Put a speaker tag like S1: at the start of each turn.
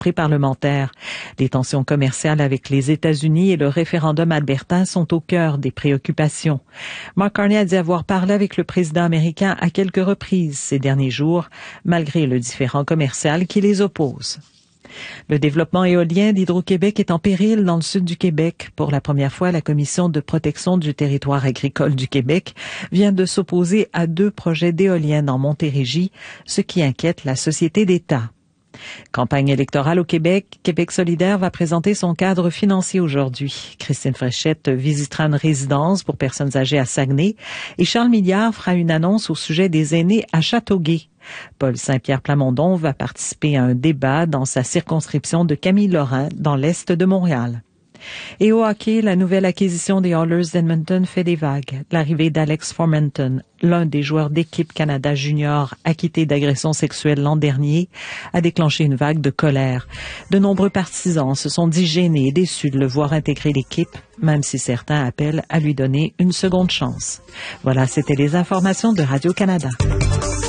S1: pré-parlementaire. Les tensions commerciales avec les États-Unis et le référendum albertain sont au cœur des préoccupations. Mark Carney a dit avoir parlé avec le président américain à quelques reprises ces derniers jours, malgré le différend commercial qui les oppose. Le développement éolien d'Hydro-Québec est en péril dans le sud du Québec. Pour la première fois, la Commission de protection du territoire agricole du Québec vient de s'opposer à 2 projets d'éoliennes en Montérégie, ce qui inquiète la société d'État. Campagne électorale au Québec, Québec solidaire va présenter son cadre financier aujourd'hui. Christine Fréchette visitera une résidence pour personnes âgées à Saguenay et Charles Milliard fera une annonce au sujet des aînés à Châteauguay. Paul Saint-Pierre Plamondon va participer à un débat dans sa circonscription de Camille-Lorrain dans l'est de Montréal. Et au hockey, la nouvelle acquisition des Oilers d'Edmonton fait des vagues. L'arrivée d'Alex Formenton, l'un des joueurs d'équipe Canada Junior acquitté d'agression sexuelle l'an dernier, a déclenché une vague de colère. De nombreux partisans se sont dit gênés et déçus de le voir intégrer l'équipe, même si certains appellent à lui donner une seconde chance. Voilà, c'était les informations de Radio-Canada.